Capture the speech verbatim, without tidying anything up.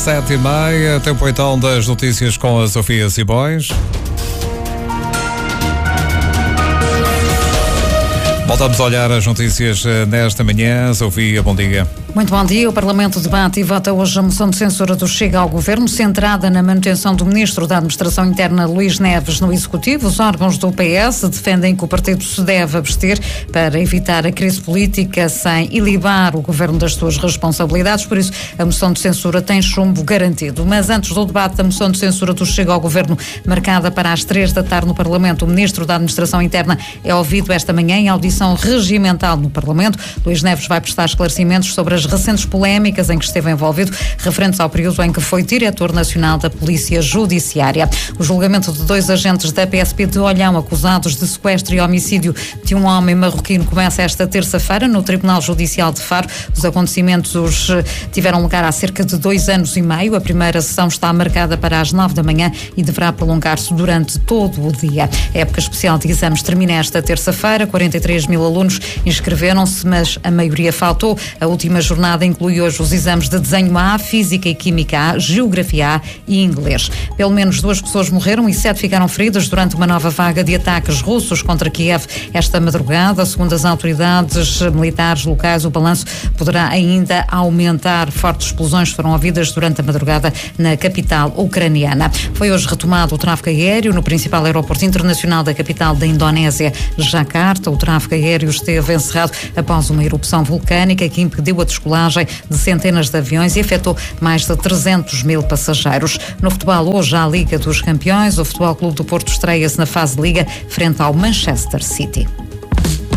sete e meia, tempo então das notícias com a Sofia Simões. Voltamos a olhar as notícias nesta manhã. Sofia, bom dia. Muito bom dia. O Parlamento debate e vota hoje a moção de censura do Chega ao Governo, centrada na manutenção do Ministro da Administração Interna, Luís Neves, no Executivo. Os órgãos do P S defendem que o partido se deve abster para evitar a crise política sem ilibar o Governo das suas responsabilidades. Por isso, a moção de censura tem chumbo garantido. Mas antes do debate da moção de censura do Chega ao Governo, marcada para as três da tarde no Parlamento, o Ministro da Administração Interna é ouvido esta manhã em audição regimental no Parlamento. Luís Neves vai prestar esclarecimentos sobre as recentes polémicas em que esteve envolvido, referentes ao período em que foi diretor nacional da Polícia Judiciária. O julgamento de dois agentes da P S P de Olhão acusados de sequestro e homicídio de um homem marroquino começa esta terça-feira no Tribunal Judicial de Faro. Os acontecimentos tiveram lugar há cerca de dois anos e meio. A primeira sessão está marcada para as nove da manhã e deverá prolongar-se durante todo o dia. A época especial de exames termina esta terça-feira. quarenta e três mil alunos inscreveram-se, mas a maioria faltou. A última jornada inclui hoje os exames de desenho A, Física e Química A, Geografia A e Inglês. Pelo menos duas pessoas morreram e sete ficaram feridas durante uma nova vaga de ataques russos contra Kiev esta madrugada. Segundo as autoridades militares locais, o balanço poderá ainda aumentar. Fortes explosões foram ouvidas durante a madrugada na capital ucraniana. Foi hoje retomado o tráfego aéreo no principal aeroporto internacional da capital da Indonésia, Jakarta. O tráfego aéreo esteve encerrado após uma erupção vulcânica que impediu a descolagem de centenas de aviões e afetou mais de trezentos mil passageiros. No futebol, hoje há a Liga dos Campeões. O Futebol Clube do Porto estreia-se na fase de Liga frente ao Manchester City.